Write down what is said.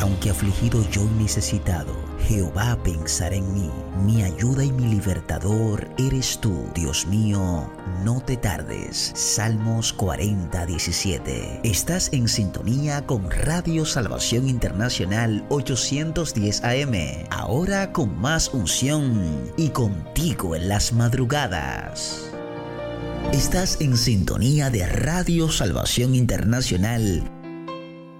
Aunque afligido yo y necesitado, Jehová pensará en mí. Mi ayuda y mi libertador eres tú, Dios mío, no te tardes. Salmos 40:17. Estás en sintonía con Radio Salvación Internacional 810 AM. Ahora con más unción y contigo en las madrugadas. Estás en sintonía de Radio Salvación Internacional